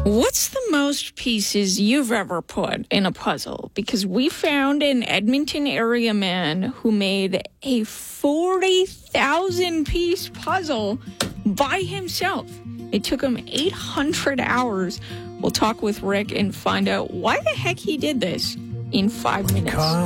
What's the most pieces you've ever put in a puzzle? Because we found an Edmonton area man who made a 40,000-piece puzzle by himself. It took him 800 hours. We'll talk with Rick and find out why the heck he did this in 5 minutes.